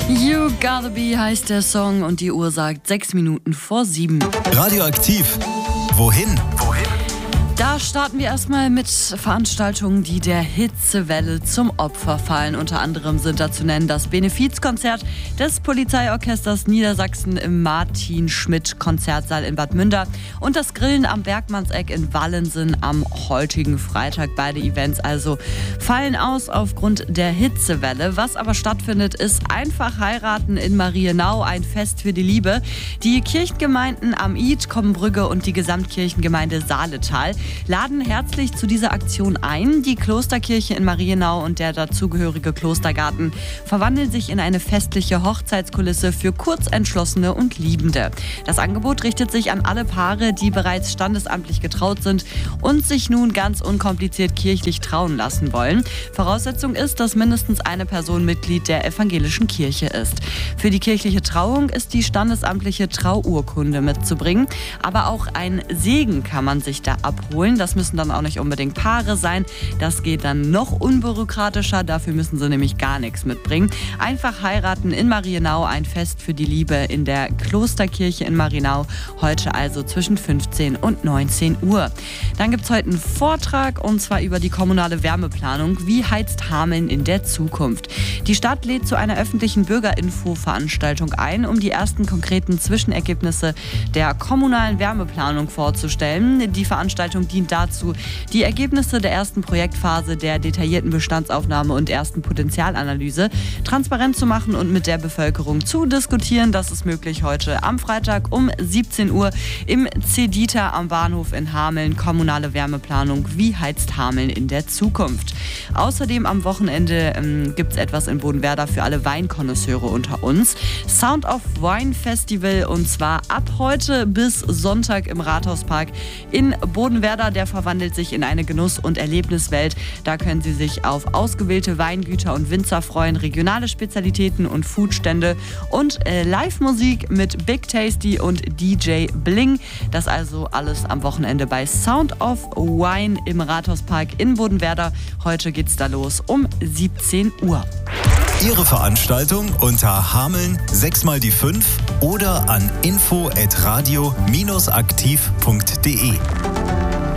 You Gotta Be heißt der Song und die Uhr sagt 6 Minuten vor 7. Radioaktiv. Wohin? Da starten wir erstmal mit Veranstaltungen, die der Hitzewelle zum Opfer fallen. Unter anderem sind da zu nennen das Benefizkonzert des Polizeiorchesters Niedersachsen im Martin-Schmidt-Konzertsaal in Bad Münder und das Grillen am Bergmannseck in Wallensen am heutigen Freitag. Beide Events also fallen aus aufgrund der Hitzewelle. Was aber stattfindet, ist Einfach heiraten in Marienau, ein Fest für die Liebe. Die Kirchengemeinden am Id, Kommenbrügge und die Gesamtkirchengemeinde Saaletal laden herzlich zu dieser Aktion ein. Die Klosterkirche in Marienau und der dazugehörige Klostergarten verwandeln sich in eine festliche Hochzeitskulisse für Kurzentschlossene und Liebende. Das Angebot richtet sich an alle Paare, die bereits standesamtlich getraut sind und sich nun ganz unkompliziert kirchlich trauen lassen wollen. Voraussetzung ist, dass mindestens eine Person Mitglied der evangelischen Kirche ist. Für die kirchliche Trauung ist die standesamtliche Trauurkunde mitzubringen, aber auch ein Segen kann man sich da abholen. Das müssen dann auch nicht unbedingt Paare sein. Das geht dann noch unbürokratischer. Dafür müssen sie nämlich gar nichts mitbringen. Einfach heiraten in Marienau, ein Fest für die Liebe in der Klosterkirche in Marienau. Heute also zwischen 15 und 19 Uhr. Dann gibt es heute einen Vortrag und zwar über die kommunale Wärmeplanung. Wie heizt Hameln in der Zukunft? Die Stadt lädt zu einer öffentlichen Bürgerinfo-Veranstaltung ein, um die ersten konkreten Zwischenergebnisse der kommunalen Wärmeplanung vorzustellen. Die Veranstaltung dient dazu, die Ergebnisse der ersten Projektphase, der detaillierten Bestandsaufnahme und ersten Potenzialanalyse transparent zu machen und mit der Bevölkerung zu diskutieren. Das ist möglich heute am Freitag um 17 Uhr im Cedita am Bahnhof in Hameln. Kommunale Wärmeplanung. Wie heizt Hameln in der Zukunft? Außerdem am Wochenende gibt es etwas in Bodenwerder für alle Weinkonnoisseure unter uns. Sound of Wine Festival und zwar ab heute bis Sonntag im Rathauspark in Bodenwerder. Der verwandelt sich in eine Genuss- und Erlebniswelt. Da können Sie sich auf ausgewählte Weingüter und Winzer freuen, regionale Spezialitäten und Foodstände und Live-Musik mit Big Tasty und DJ Bling. Das also alles am Wochenende bei Sound of Wine im Rathauspark in Bodenwerder. Heute geht's da los um 17 Uhr. Ihre Veranstaltung unter Hameln 6x5 oder an info@radio-aktiv.de.